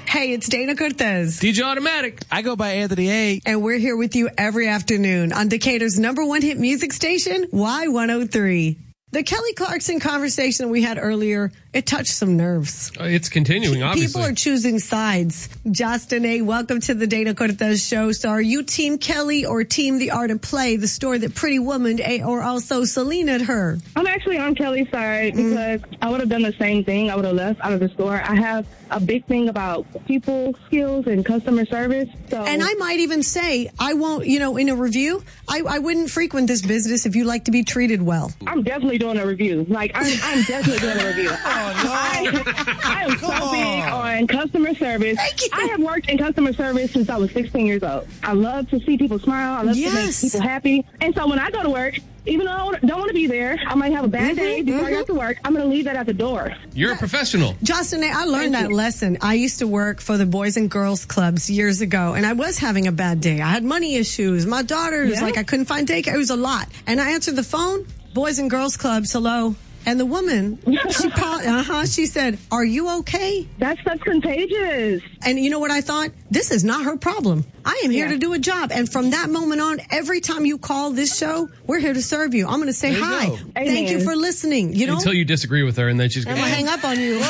Hey, it's Dana Cortez. DJ Automatic. I go by Anthony A. And we're here with you every afternoon on Decatur's #1 hit music station, Y103. The Kelly Clarkson conversation we had earlier, it touched some nerves. It's continuing, obviously. People are choosing sides. Justin A., welcome to the Dana Cortez Show. So are you Team Kelly or Team The Art of Play, the story that Pretty Woman, or also Selena her? I'm actually on Kelly's side because I would have done the same thing. I would have left out of the store. I have a big thing about people skills and customer service. And I might even say, I won't, in a review, I wouldn't frequent this business if you like to be treated well. I'm definitely doing a review. I'm definitely doing a review. Oh, no. I am so big on customer service. Thank you. I have worked in customer service since I was 16 years old. I love to see people smile. I love to make people happy. And so when I go to work, even though I don't want to be there, I might have a bad day before I get to work, I'm going to leave that at the door. You're a professional. Justin, I learned that lesson. I used to work for the Boys and Girls Clubs years ago, and I was having a bad day. I had money issues. My daughter was I couldn't find daycare. It was a lot. And I answered the phone, Boys and Girls Clubs, hello. And the woman, she said, "Are you okay?" That's contagious. And you know what I thought? This is not her problem. I am here to do a job. And from that moment on, every time you call this show, we're here to serve you. I'm going to say hi. Thank you for listening. Until you disagree with her, and then she's going to hang up on you.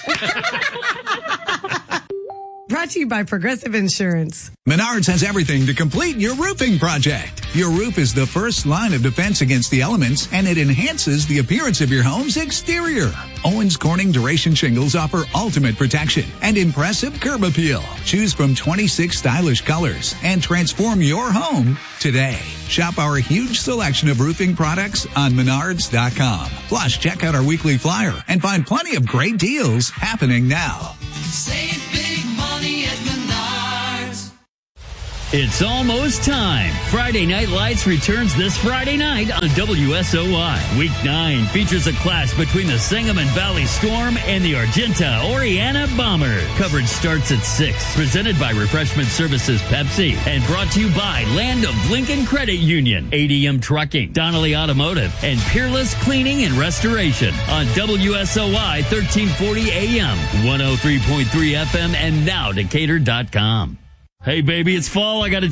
Brought to you by Progressive Insurance. Menards has everything to complete your roofing project. Your roof is the first line of defense against the elements, and it enhances the appearance of your home's exterior. Owens Corning Duration Shingles offer ultimate protection and impressive curb appeal. Choose from 26 stylish colors and transform your home today. Shop our huge selection of roofing products on Menards.com. Plus, check out our weekly flyer and find plenty of great deals happening now. Save big money at Menards. It's almost time. Friday Night Lights returns this Friday night on WSOY. Week 9 features a clash between the Sangamon Valley Storm and the Argenta Oriana Bombers. Coverage starts at 6. Presented by Refreshment Services Pepsi and brought to you by Land of Lincoln Credit Union, ADM Trucking, Donnelly Automotive, and Peerless Cleaning and Restoration on WSOY 1340 AM, 103.3 FM, and now Decatur.com. Hey, baby, it's fall. I got to